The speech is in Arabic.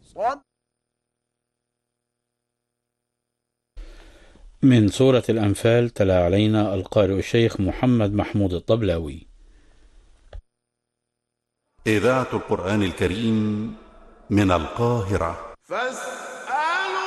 من سورة الأنفال تلا علينا القارئ الشيخ محمد محمود الطبلاوي. إذاعة القرآن الكريم من القاهرة.